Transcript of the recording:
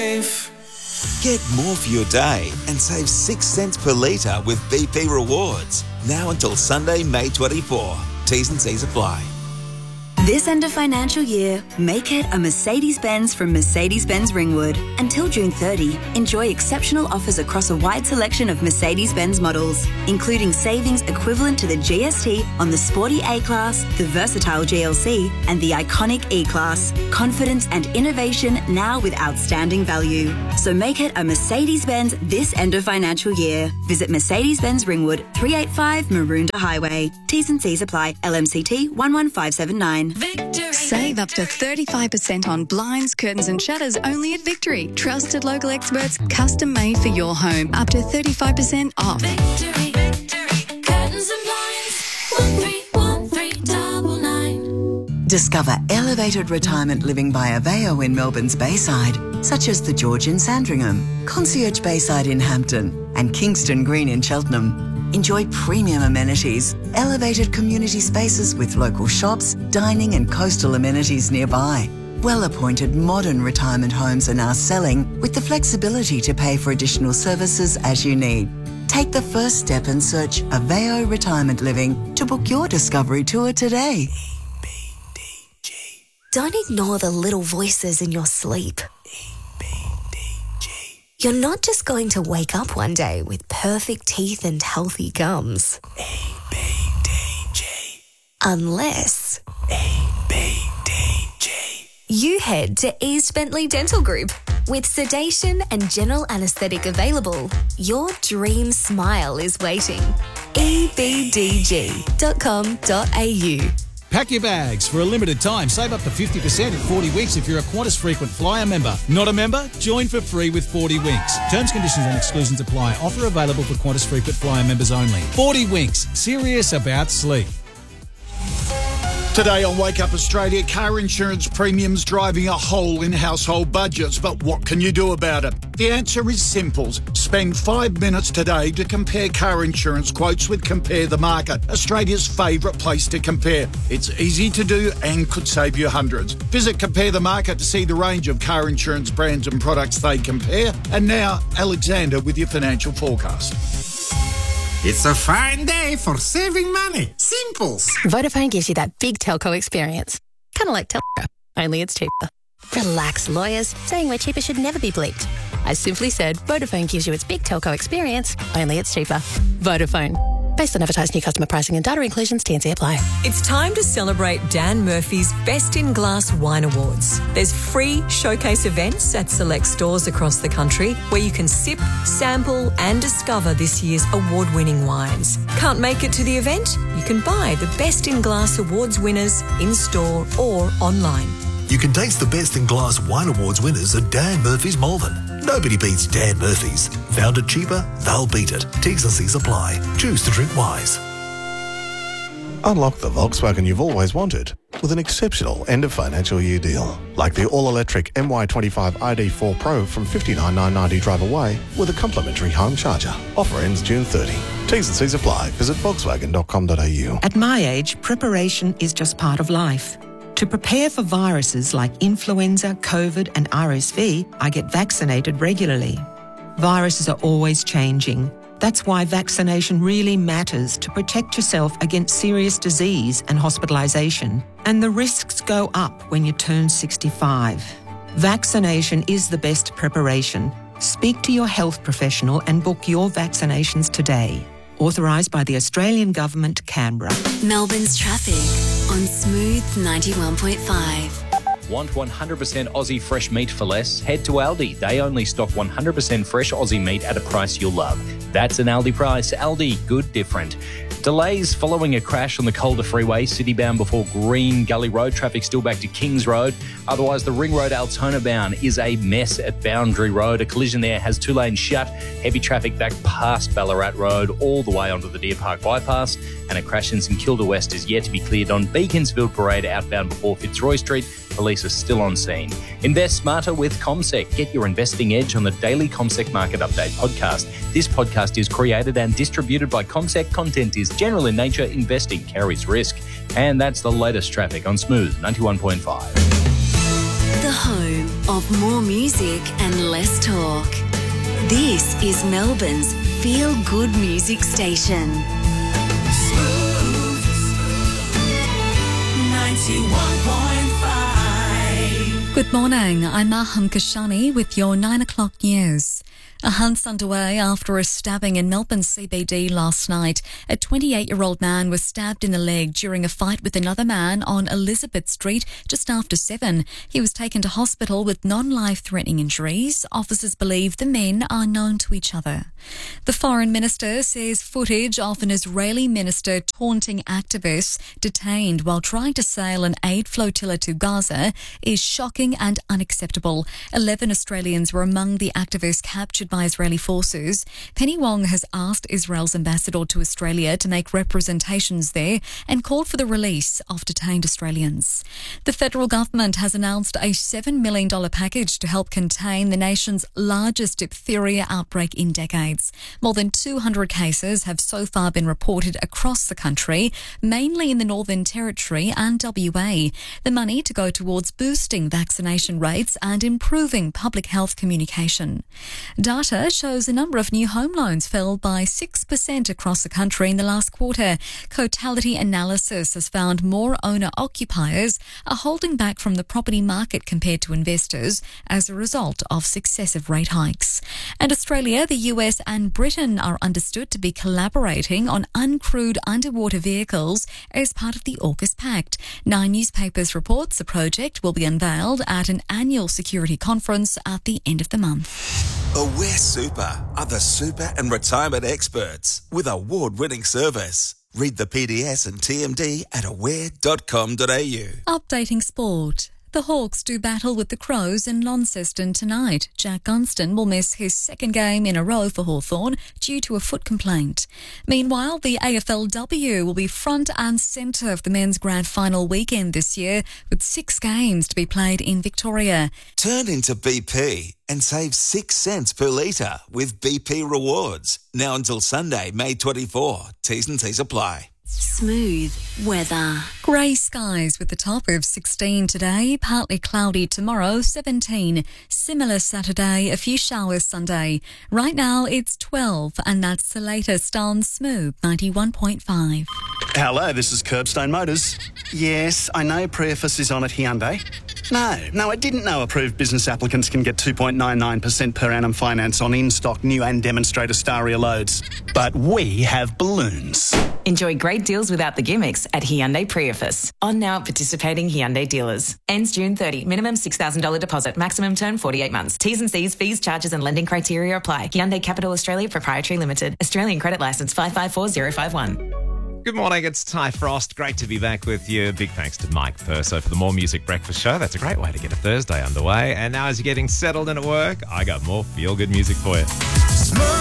Get more for your day and save 6 cents per litre with BP Rewards. Now until Sunday, May 24. T's and C's apply. This end of financial year, make it a Mercedes-Benz from Mercedes-Benz Ringwood. Until June 30, enjoy exceptional offers across a wide selection of Mercedes-Benz models, including savings equivalent to the GST on the sporty A-Class, the versatile GLC, and the iconic E-Class. Confidence and innovation now with outstanding value. So make it a Mercedes-Benz this end of financial year. Visit Mercedes-Benz Ringwood, 385 Maroondah Highway. T's and C's apply. LMCT 11579. Victory. Save up to 35% on blinds, curtains and shutters only at Victory. Trusted local experts, custom made for your home. Up to 35% off. Victory, Victory. Curtains and blinds. 131399. Discover elevated retirement living by Aveo in Melbourne's Bayside, such as the George in Sandringham, Concierge Bayside in Hampton, and Kingston Green in Cheltenham. Enjoy premium amenities, elevated community spaces with local shops, dining and coastal amenities nearby. Well-appointed modern retirement homes are now selling with the flexibility to pay for additional services as you need. Take the first step and search Aveo Retirement Living to book your discovery tour today. EBDG. Don't ignore the little voices in your sleep. You're not just going to wake up one day with perfect teeth and healthy gums. EBDG. Unless... EBDG. You head to East Bentley Dental Group. With sedation and general anaesthetic available, your dream smile is waiting. ebdg.com.au. Pack your bags. For a limited time, save up to 50% in 40 Winks if you're a Qantas Frequent Flyer member. Not a member? Join for free with 40 Winks. Terms, conditions and exclusions apply. Offer available for Qantas Frequent Flyer members only. 40 Winks. Serious about sleep. Today on Wake Up Australia, car insurance premiums driving a hole in household budgets. But what can you do about it? The answer is simple. Spend 5 minutes today to compare car insurance quotes with Compare the Market, Australia's favourite place to compare. It's easy to do and could save you hundreds. Visit Compare the Market to see the range of car insurance brands and products they compare. And now, Alexander with your financial forecast. It's a fine day for saving money. Simples. Vodafone gives you that big telco experience. Kind of like telco, only it's cheaper. Relax, lawyers. Saying we're cheaper should never be bleeped. I simply said Vodafone gives you its big telco experience, only it's cheaper. Vodafone. Based on advertised new customer pricing and data inclusions, T&C apply. It's time to celebrate Dan Murphy's Best in Glass Wine Awards. There's free showcase events at select stores across the country where you can sip, sample and discover this year's award-winning wines. Can't make it to the event? You can buy the Best in Glass Awards winners in-store or online. You can taste the Best in Glass Wine Awards winners at Dan Murphy's Malvern. Nobody beats Dan Murphy's. Found it cheaper, they'll beat it. T's and C's apply. Choose to drink wise. Unlock the Volkswagen you've always wanted with an exceptional end of financial year deal. Like the all-electric MY25 ID4 Pro from $59,990 drive away with a complimentary home charger. Offer ends June 30. T's and C's apply. Visit volkswagen.com.au. At my age, preparation is just part of life. To prepare for viruses like influenza, COVID and RSV, I get vaccinated regularly. Viruses are always changing. That's why vaccination really matters to protect yourself against serious disease and hospitalisation. And the risks go up when you turn 65. Vaccination is the best preparation. Speak to your health professional and book your vaccinations today. Authorised by the Australian Government, Canberra. Melbourne's traffic on Smooth 91.5. Want 100% Aussie fresh meat for less? Head to Aldi. They only stock 100% fresh Aussie meat at a price you'll love. That's an Aldi price. Aldi, good different. Delays following a crash on the Calder Freeway, citybound before Green Gully Road. Traffic still back to Kings Road. Otherwise, the Ring Road Altona bound is a mess at Boundary Road. A collision there has 2 lanes shut. Heavy traffic back past Ballarat Road all the way onto the Deer Park bypass. And a crash in St Kilda West is yet to be cleared on Beaconsfield Parade outbound before Fitzroy Street. Police are still on scene. Invest smarter with CommSec. Get your investing edge on the daily CommSec Market Update podcast. This podcast is created and distributed by CommSec. Content is general in nature. Investing carries risk. And that's the latest traffic on Smooth 91.5. The home of more music and less talk. This is Melbourne's feel-good music station. 91.5. Good morning, I'm Maham Kashani with your 9 o'clock news. A hunt's underway after a stabbing in Melbourne CBD last night. A 28-year-old man was stabbed in the leg during a fight with another man on Elizabeth Street just after 7. He was taken to hospital with non-life-threatening injuries. Officers believe the men are known to each other. The Foreign Minister says footage of an Israeli minister taunting activists detained while trying to sail an aid flotilla to Gaza is shocking and unacceptable. 11 Australians were among the activists captured by Israeli forces. Penny Wong has asked Israel's ambassador to Australia to make representations there and called for the release of detained Australians. The federal government has announced a $7 million package to help contain the nation's largest diphtheria outbreak in decades. More than 200 cases have so far been reported across the country, mainly in the Northern Territory and WA. The money to go towards boosting vaccination rates and improving public health communication. Data shows a number of new home loans fell by 6% across the country in the last quarter. Cotality Analysis has found more owner-occupiers are holding back from the property market compared to investors as a result of successive rate hikes. And Australia, the US and Britain are understood to be collaborating on uncrewed underwater vehicles as part of the AUKUS Pact. 9 newspapers reports the project will be unveiled at an annual security conference at the end of the month. Aware Super are the super and retirement experts with award-winning service. Read the PDS and TMD at aware.com.au. Updating sport. The Hawks do battle with the Crows in Launceston tonight. Jack Gunston will miss his second game in a row for Hawthorn due to a foot complaint. Meanwhile, the AFLW will be front and centre of the men's grand final weekend this year, with 6 games to be played in Victoria. Turn into BP and save 6 cents per litre with BP Rewards. Now until Sunday, May 24. T's and C's apply. Smooth weather. Grey skies with a top of 16 today, partly cloudy tomorrow, 17. Similar Saturday, a few showers Sunday. Right now it's 12 and that's the latest on Smooth 91.5. Hello, this is Curbstone Motors. Yes, I know Preface is on at Hyundai. No, I didn't know approved business applicants can get 2.99% per annum finance on in-stock new and demonstrator Staria loads. But we have balloons. Enjoy great deals without the gimmicks at Hyundai Preface. On now at participating Hyundai dealers. Ends June 30. Minimum $6,000 deposit. Maximum term 48 months. T's and C's, fees, charges and lending criteria apply. Hyundai Capital Australia Proprietary Limited. Australian credit licence 554051. Good morning, it's Ty Frost. Great to be back with you. Big thanks to Mike Purso for the More Music Breakfast Show. That's a great way to get a Thursday underway. And now as you're getting settled in at work, I got more feel-good music for you.